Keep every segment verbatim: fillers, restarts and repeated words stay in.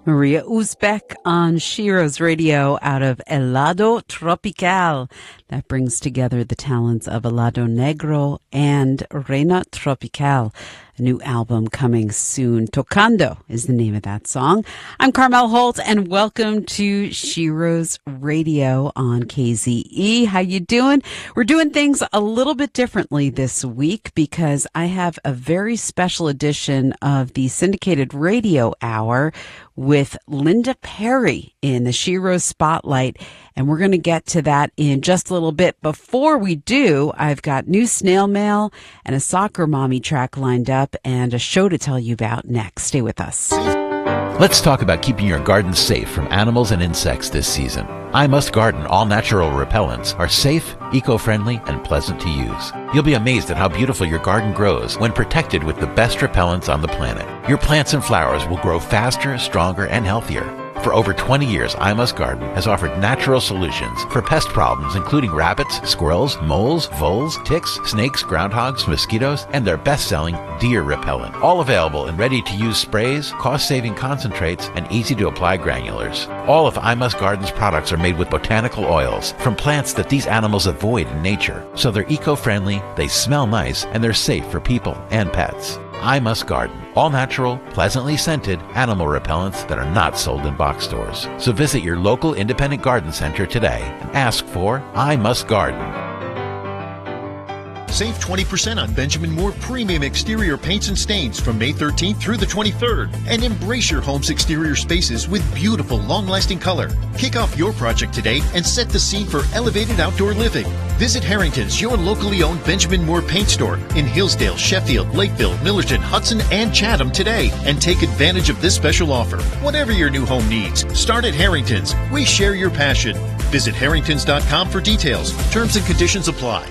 Maria Uzbek on Shiro's Radio out of Helado Tropical. That brings together the talents of Helado Negro and Reina Tropical. A new album coming soon. Tocando is the name of that song. I'm Carmel Holt, and welcome to Shiro's Radio on K Z E. How you doing? We're doing things a little bit differently this week because I have a very special edition of the syndicated radio hour with Linda Perry in the Shiro Spotlight. And we're going to get to that in just a little bit. Before we do, I've got new snail mail and a soccer mommy track lined up and a show to tell you about next. Stay with us. Let's talk about keeping your garden safe from animals and insects this season. I Must Garden all-natural repellents are safe, eco-friendly, and pleasant to use. You'll be amazed at how beautiful your garden grows when protected with the best repellents on the planet. Your plants and flowers will grow faster, stronger, and healthier. For over twenty years, I Must Garden has offered natural solutions for pest problems including rabbits, squirrels, moles, voles, ticks, snakes, groundhogs, mosquitoes, and their best-selling deer repellent. All available in ready-to-use sprays, cost-saving concentrates, and easy-to-apply granulars. All of I Must Garden's products are made with botanical oils from plants that these animals avoid in nature, so they're eco-friendly, they smell nice, and they're safe for people and pets. I Must Garden. All natural, pleasantly scented animal repellents that are not sold in box stores. So visit your local independent garden center today and ask for I Must Garden. Save twenty percent on Benjamin Moore premium exterior paints and stains from May thirteenth through the twenty-third. And embrace your home's exterior spaces with beautiful, long-lasting color. Kick off your project today and set the scene for elevated outdoor living. Visit Harrington's, your locally owned Benjamin Moore paint store in Hillsdale, Sheffield, Lakeville, Millerton, Hudson, and Chatham today and take advantage of this special offer. Whatever your new home needs, start at Harrington's. We share your passion. Visit harringtons dot com for details. Terms and conditions apply.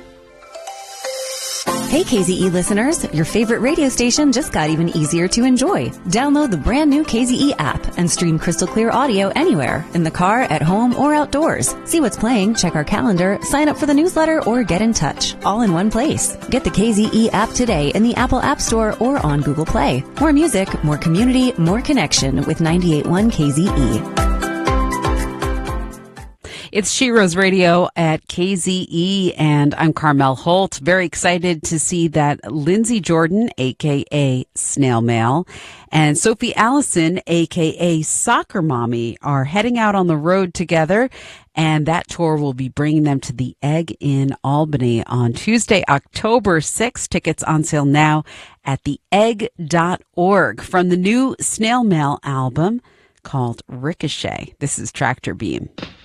Hey K Z E listeners, your favorite radio station just got even easier to enjoy. Download the brand new K Z E app and stream crystal clear audio anywhere, in the car, at home, or outdoors. See what's playing, check our calendar, sign up for the newsletter, or get in touch, all in one place. Get the K Z E app today in the Apple App Store or on Google Play. More music, more community, more connection with ninety-eight point one K Z E. It's Shiro's Radio at K Z E, and I'm Carmel Holt. Very excited to see that Lindsay Jordan, a k a. Snail Mail, and Sophie Allison, a k a. Soccer Mommy, are heading out on the road together, and that tour will be bringing them to the Egg in Albany on Tuesday, October sixth. Tickets on sale now at the egg dot org. From the new Snail Mail album called Ricochet, this is Tractor Beam.